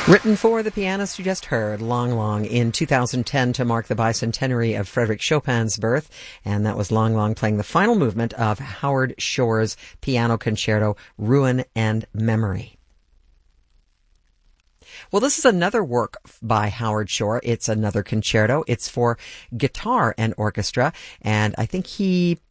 Written for the pianist you just heard, Lang Lang, in 2010 to mark the bicentenary of Frédéric Chopin's birth. And that was Lang Lang playing the final movement of Howard Shore's piano concerto, Ruin and Memory. Well, this is another work by Howard Shore. It's another concerto. It's for guitar and orchestra, and I think he